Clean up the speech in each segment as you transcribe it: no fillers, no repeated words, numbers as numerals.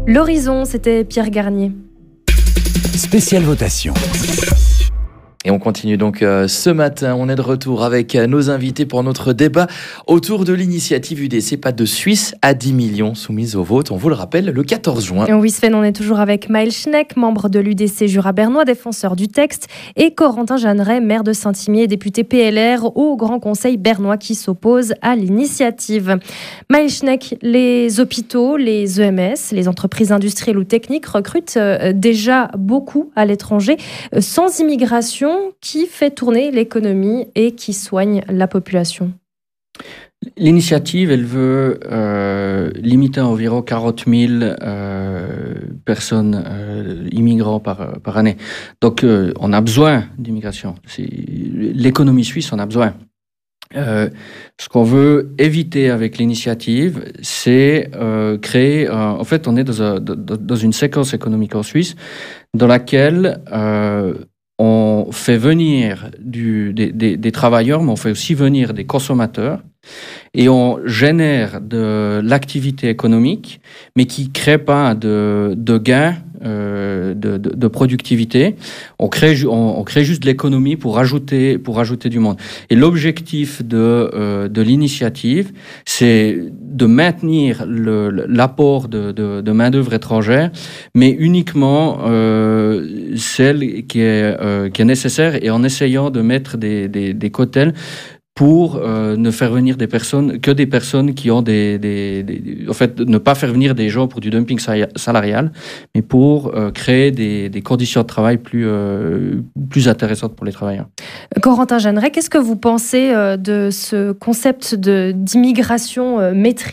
L'horizon, c'était Pierre Garnier. Spéciale votation. Et on continue donc ce matin. On est de retour avec nos invités pour notre débat autour de l'initiative UDC Pas de Suisse à 10 millions soumise au vote. On vous le rappelle, le 14 juin. Et oui, Sven, on est toujours avec Maël Schneck, membre de l'UDC Jura bernois, défenseur du texte, et Corentin Jeanneret, maire de Saint-Imier, député PLR au Grand Conseil bernois qui s'oppose à l'initiative. Maël Schneck, les hôpitaux, les EMS, les entreprises industrielles ou techniques recrutent déjà beaucoup à l'étranger. Sans immigration, qui fait tourner l'économie et qui soigne la population? L'initiative, elle veut limiter à environ 40 000 personnes immigrants par année. Donc, on a besoin d'immigration. L'économie suisse en a besoin. Ce qu'on veut éviter avec l'initiative, c'est créer... en fait, on est dans une séquence économique en Suisse dans laquelle... on fait venir des travailleurs, mais on fait aussi venir des consommateurs et on génère de l'activité économique, mais qui ne crée pas de gains de productivité. On crée juste de l'économie pour rajouter du monde. Et l'objectif de l'initiative, c'est de maintenir l'apport de main-d'œuvre étrangère, mais uniquement celle qui est nécessaire, et en essayant de mettre des quotas pour ne faire venir des personnes qui ont en fait, ne pas faire venir des gens pour du dumping salarial, mais pour créer des conditions de travail plus intéressantes pour les travailleurs. Corentin Jeanneret, qu'est-ce que vous pensez de ce concept d'immigration maîtrisée ?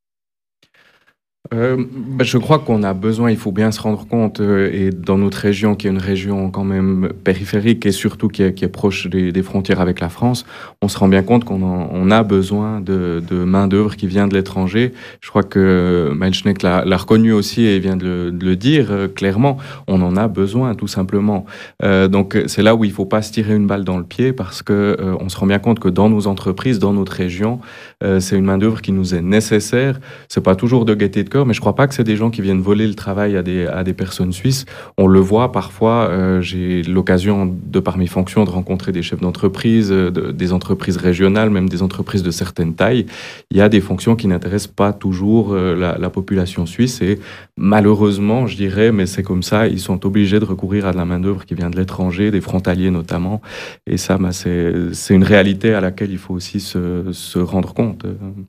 Je crois qu'on a besoin, il faut bien se rendre compte, et dans notre région, qui est une région quand même périphérique et surtout qui est proche des frontières avec la France, on se rend bien compte qu'on a besoin de main-d'œuvre qui vient de l'étranger. Je crois que Maël Schneck l'a reconnu aussi et vient de le dire clairement. On en a besoin, tout simplement. Donc c'est là où il ne faut pas se tirer une balle dans le pied, parce qu'on se rend bien compte que dans nos entreprises, dans notre région, c'est une main-d'œuvre qui nous est nécessaire. C'est pas toujours de gaieté de cœur, mais je crois pas que c'est des gens qui viennent voler le travail à des personnes suisses. On le voit parfois. J'ai l'occasion, de par mes fonctions, de rencontrer des chefs d'entreprise, des entreprises régionales, même des entreprises de certaines tailles. Il y a des fonctions qui n'intéressent pas toujours la population suisse, et malheureusement, je dirais, mais c'est comme ça, ils sont obligés de recourir à de la main-d'œuvre qui vient de l'étranger, des frontaliers notamment. Et ça, c'est une réalité à laquelle il faut aussi se rendre compte.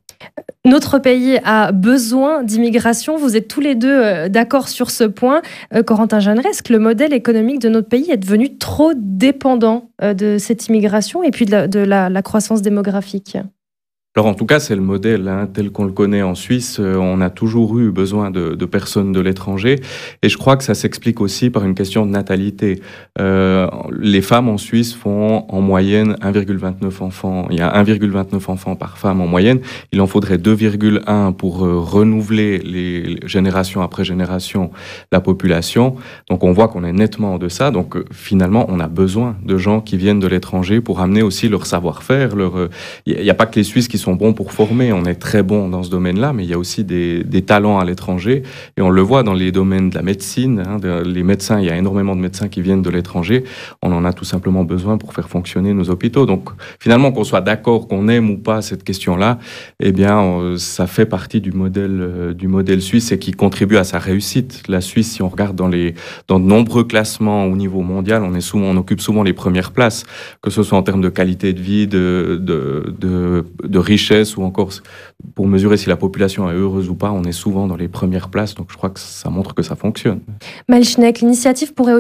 Notre pays a besoin d'immigration. Vous êtes tous les deux d'accord sur ce point. Corentin Jeanneret, est-ce que le modèle économique de notre pays est devenu trop dépendant de cette immigration et puis de la croissance démographique ? Alors en tout cas, c'est le modèle tel qu'on le connaît en Suisse. On a toujours eu besoin de personnes de l'étranger, et je crois que ça s'explique aussi par une question de natalité. Les femmes en Suisse font en moyenne 1,29 enfants. Il y a 1,29 enfants par femme en moyenne. Il en faudrait 2,1 pour renouveler les génération après génération la population. Donc on voit qu'on est nettement en deçà. Donc finalement, on a besoin de gens qui viennent de l'étranger pour amener aussi leur savoir-faire. Il n'y a pas que les Suisses qui sont bons pour former, on est très bons dans ce domaine-là, mais il y a aussi des talents à l'étranger, et on le voit dans les domaines de la médecine, les médecins, il y a énormément de médecins qui viennent de l'étranger, on en a tout simplement besoin pour faire fonctionner nos hôpitaux. Donc finalement, qu'on soit d'accord, qu'on aime ou pas cette question-là, eh bien, ça fait partie du modèle suisse et qui contribue à sa réussite. La Suisse, si on regarde dans de nombreux classements au niveau mondial, on occupe souvent les premières places, que ce soit en termes de qualité de vie, de richesse, ou encore pour mesurer si la population est heureuse ou pas, on est souvent dans les premières places. Donc je crois que ça montre que ça fonctionne. Maël Schneck, l'initiative pourrait